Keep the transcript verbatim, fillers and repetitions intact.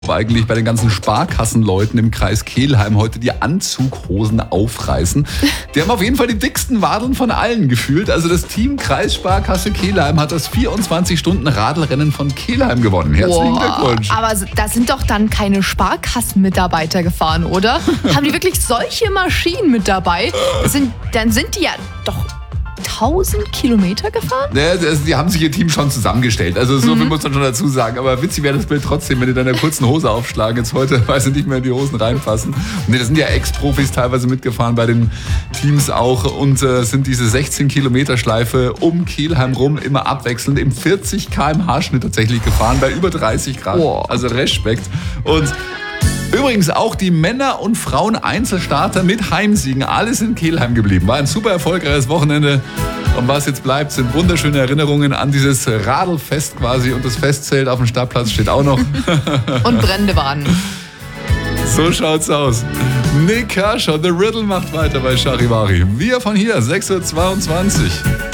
eigentlich bei den ganzen Sparkassenleuten im Kreis Kelheim heute die Anzughosen aufreißen. Die haben auf jeden Fall die dicksten Wadeln von allen gefühlt. Also das Team Kreissparkasse Kelheim hat das vierundzwanzig-Stunden-Radlrennen von Kelheim gewonnen. Herzlichen Boah, Glückwunsch. aber da sind doch dann keine Sparkassenmitarbeiter gefahren, oder? Haben die wirklich solche Maschinen mit dabei? Sind, dann sind die ja doch tausend Kilometer gefahren? Ja, also die haben sich ihr Team schon zusammengestellt. Also so viel mhm. muss man schon dazu sagen. Aber witzig wäre das Bild trotzdem, wenn die dann in der kurzen Hose aufschlagen. Jetzt heute, weil sie nicht mehr in die Hosen reinpassen. Nee, das sind ja Ex-Profis teilweise mitgefahren bei den Teams auch und äh, sind diese sechzehn Kilometer Schleife um Kelheim rum immer abwechselnd im vierzig Kilometer pro Stunde Schnitt tatsächlich gefahren, bei über dreißig Grad. Oh. Also Respekt. Und übrigens auch die Männer- und Frauen-Einzelstarter mit Heimsiegen. Alles in Kelheim geblieben. War ein super erfolgreiches Wochenende. Und was jetzt bleibt, sind wunderschöne Erinnerungen an dieses Radlfest quasi. Und das Festzelt auf dem Startplatz steht auch noch. Und brennende Waden. So schaut's aus. Nick Kershaw, The Riddle macht weiter bei Charivari. Wir von hier, sechs Uhr zweiundzwanzig.